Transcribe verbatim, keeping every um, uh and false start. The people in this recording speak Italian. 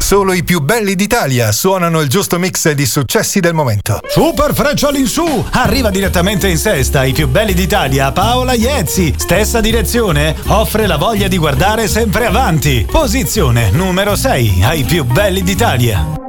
Solo i più belli d'Italia suonano il giusto mix di successi del momento. Super freccia all'insù! Arriva direttamente in sesta i più belli d'Italia, Paola Iezzi. Stessa direzione, offre la voglia di guardare sempre avanti. Posizione numero sei ai più belli d'Italia.